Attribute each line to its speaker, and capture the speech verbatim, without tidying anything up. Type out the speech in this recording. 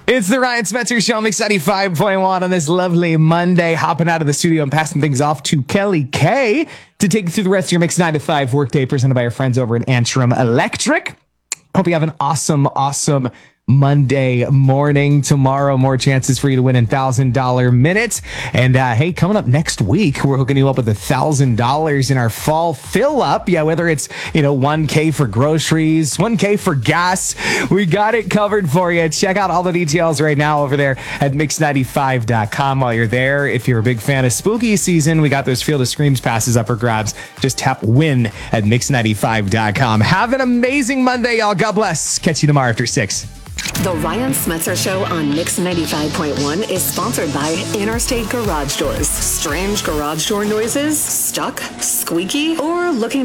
Speaker 1: It's the Ryan Spencer Show, Mix ninety-five point one on this lovely Monday. Hopping out of the studio and passing things off to Kelly K to take you through the rest of your Mix nine to five workday presented by our friends over at Antrim Electric. Hope you have an awesome, awesome Monday morning. Tomorrow, more chances for you to win a one thousand dollars minute. And uh, hey, coming up next week, we're hooking you up with one thousand dollars in our fall fill up. Yeah, whether it's, you know, one K for groceries, one K for gas, we got it covered for you. Check out all the details right now over there at mix ninety-five dot com. While you're there, if you're a big fan of spooky season, we got those Field of Screams passes up for grabs. Just tap win at mix ninety-five dot com. Have an amazing Monday, y'all. God bless. Catch you tomorrow after six.
Speaker 2: The Ryan Smetzer Show on Mix ninety-five point one is sponsored by Interstate Garage Doors. Strange garage door noises? Stuck? Squeaky? Or looking